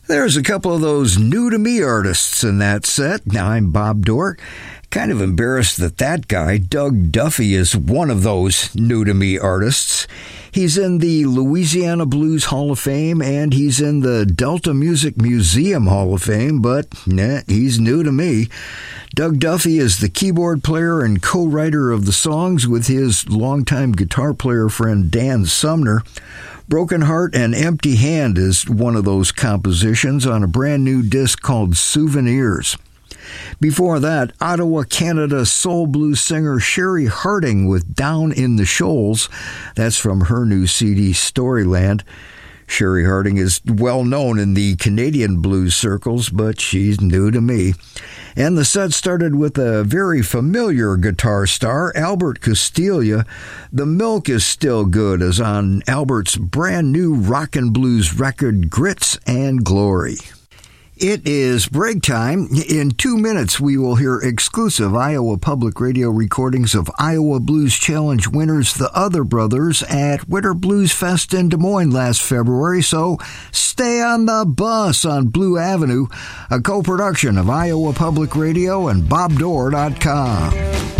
There's a couple of those new-to-me artists in that set. Now, I'm Bob Dorr. Kind of embarrassed that guy, Doug Duffy, is one of those new-to-me artists. He's in the Louisiana Blues Hall of Fame, and he's in the Delta Music Museum Hall of Fame, but he's new to me. Doug Duffy is the keyboard player and co-writer of the songs with his longtime guitar player friend Dan Sumner. Broken Heart and Empty Hand is one of those compositions on a brand new disc called Souvenirs. Before that, Ottawa, Canada soul blues singer Sherry Harding with Down in the Shoals. That's from her new CD, Storyland. Sherry Harding is well known in the Canadian blues circles, but she's new to me. And the set started with a very familiar guitar star, Albert Castiglia. The Milk is Still Good is on Albert's brand new rock and blues record, Grits and Glory. It is break time. In 2 minutes, we will hear exclusive Iowa Public Radio recordings of Iowa Blues Challenge winners, the Other Brothers, at Winter Blues Fest in Des Moines last February. So stay on the bus on Blue Avenue, a co-production of Iowa Public Radio and BobDorr.com.